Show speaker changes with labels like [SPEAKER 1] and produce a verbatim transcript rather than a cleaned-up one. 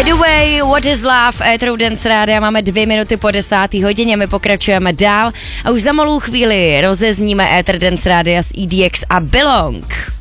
[SPEAKER 1] Fade Away, What is Love, Éteru Dance Rádia, máme dvě minuty po desáté hodině, my pokračujeme dál a už za malou chvíli rozezníme Éter Dance Rádia s E D X a Belong.